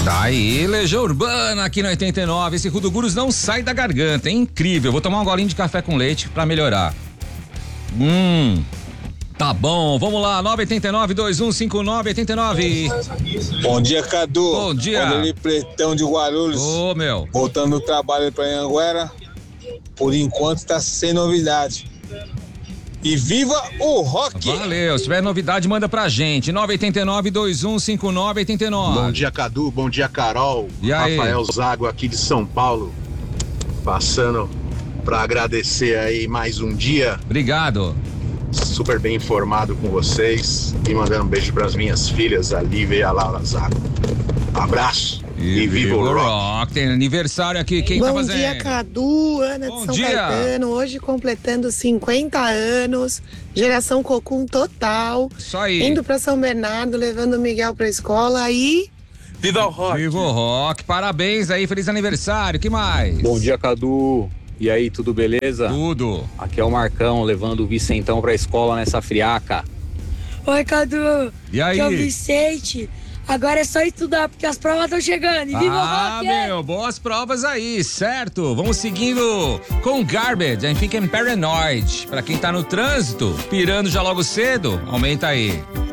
Tá aí, Legião Urbana aqui no 89. Esse Rudo Gurus não sai da garganta, é incrível. Vou tomar um golinho de café com leite pra melhorar. Tá bom, vamos lá, 989-2159-89. Bom dia, Cadu. Bom dia. Olha ali, Pretão de Guarulhos. Ô, meu. Voltando do trabalho pra Anhanguera. Por enquanto tá sem novidade. E viva o rock! Valeu, se tiver novidade, manda pra gente. 989-2159-89. Bom dia, Cadu. Bom dia, Carol. E aí? Rafael Zago aqui de São Paulo. Passando pra agradecer aí mais um dia. Obrigado. Super bem informado com vocês. E mandando um beijo pras minhas filhas, a Lívia e a Laura Zago. Abraço. E viva o rock. Tem aniversário aqui, quem tá fazendo? Bom dia, Cadu, Ana Bom de São dia. Caetano, hoje completando 50 anos, geração Cocum total. Isso aí. Indo pra São Bernardo, levando o Miguel pra escola e... Viva o rock! Viva o rock, parabéns aí, feliz aniversário, que mais? Bom dia, Cadu. E aí, tudo beleza? Tudo. Aqui é o Marcão, levando o Vicentão pra escola nessa friaca. Oi, Cadu. E aí? Aqui é o Vicente. Agora é só estudar, porque as provas estão chegando. E viva o rock! Meu, boas provas aí, certo? Vamos seguindo com Garbage, I'm Thinking Paranoid. Pra quem tá no trânsito, pirando já logo cedo, aumenta aí.